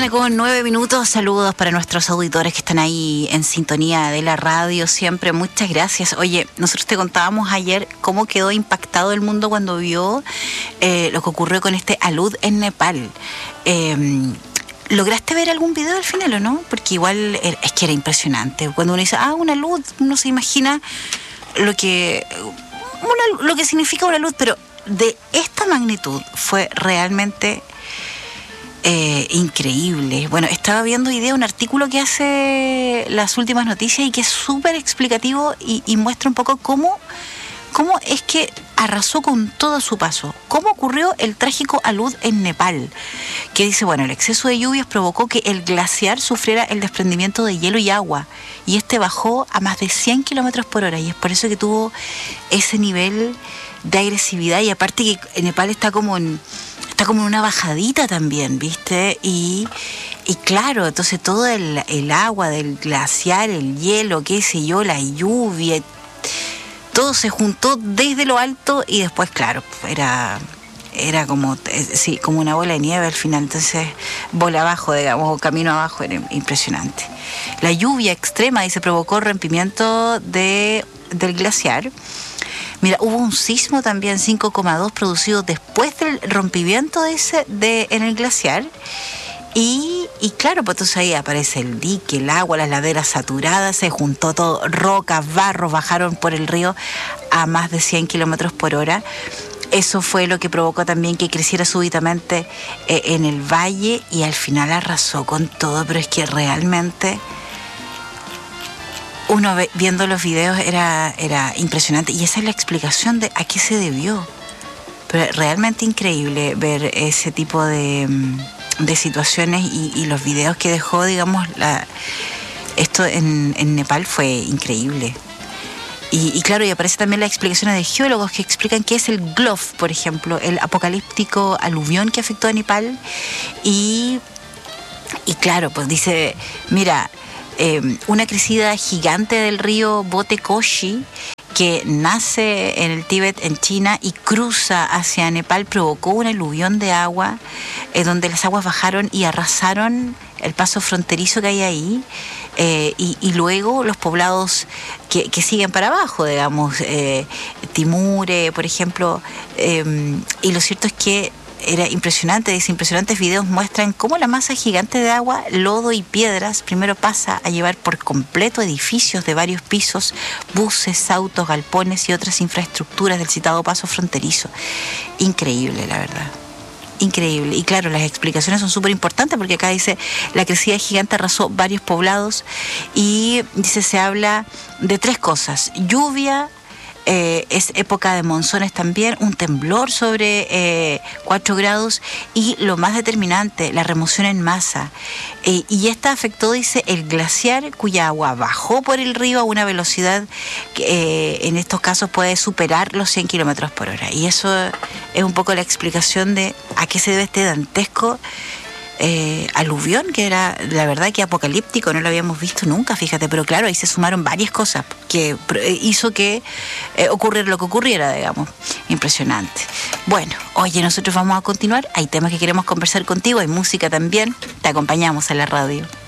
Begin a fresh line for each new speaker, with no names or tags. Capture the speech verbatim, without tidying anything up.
mañana con nueve minutos. Saludos para nuestros auditores que están ahí en sintonía de la radio siempre. Muchas gracias. Oye, nosotros te contábamos ayer cómo quedó impactado el mundo cuando vio eh, lo que ocurrió con este alud en Nepal. Eh, ¿Lograste ver algún video al final o no? Porque igual es que era impresionante. Cuando uno dice, ah, una luz, uno se imagina lo que, una, lo que significa una luz, pero de esta magnitud fue realmente eh, increíble. Bueno, estaba viendo hoy día un artículo que hace Las Últimas Noticias y que es súper explicativo y, y muestra un poco cómo, cómo es que arrasó con todo su paso. ¿Cómo ocurrió el trágico alud en Nepal? Que dice, bueno, el exceso de lluvias provocó que el glaciar sufriera el desprendimiento de hielo y agua, y este bajó a más de cien kilómetros por hora, y es por eso que tuvo ese nivel de agresividad. Y aparte que Nepal está como en, está como en una bajadita también, ¿viste? Y, y claro, entonces todo el, el agua del glaciar, el hielo, qué sé yo, la lluvia, todo se juntó desde lo alto y después, claro, era, era como, sí, como una bola de nieve al final. Entonces, bola abajo, digamos, o camino abajo, era impresionante. La lluvia extrema, dice, provocó rompimiento de, del glaciar. Mira, hubo un sismo también, cinco coma dos, producido después del rompimiento de ese, de, en el glaciar. Y, y claro, pues entonces ahí aparece el dique, el agua, las laderas saturadas, se juntó todo, rocas, barros, bajaron por el río a más de cien kilómetros por hora. Eso fue lo que provocó también que creciera súbitamente eh, en el valle y al final arrasó con todo, pero es que realmente uno ve, viendo los videos era, era impresionante y esa es la explicación de a qué se debió. Pero realmente increíble ver ese tipo de... de situaciones y, y los videos que dejó, digamos, la, esto en, en Nepal fue increíble. Y, y claro, y aparece también las explicaciones de geólogos que explican qué es el Glof, por ejemplo, el apocalíptico aluvión que afectó a Nepal. Y, y claro, pues dice, mira, eh, una crecida gigante del río Bote Koshi, que nace en el Tíbet, en China, y cruza hacia Nepal, provocó un aluvión de agua, eh, donde las aguas bajaron y arrasaron el paso fronterizo que hay ahí, eh, y, y luego los poblados que, que siguen para abajo, digamos, eh, Timure, por ejemplo, eh, y lo cierto es que era impresionante, dice, impresionantes videos muestran cómo la masa gigante de agua, lodo y piedras primero pasa a llevar por completo edificios de varios pisos, buses, autos, galpones y otras infraestructuras del citado paso fronterizo. Increíble, la verdad. Increíble. Y claro, las explicaciones son súper importantes porque acá dice, la crecida gigante arrasó varios poblados y dice, se habla de tres cosas: lluvia, Eh, es época de monzones también, un temblor sobre eh, cuatro grados y lo más determinante, la remoción en masa. Eh, y esta afectó, dice, el glaciar, cuya agua bajó por el río a una velocidad que eh, en estos casos puede superar los cien kilómetros por hora. Y eso es un poco la explicación de a qué se debe este dantesco Eh, aluvión, que era, la verdad, que apocalíptico, no lo habíamos visto nunca, fíjate, pero claro, ahí se sumaron varias cosas que hizo que eh, ocurriera lo que ocurriera, digamos. Impresionante. Bueno, oye, nosotros vamos a continuar, hay temas que queremos conversar contigo, hay música también, te acompañamos en la radio.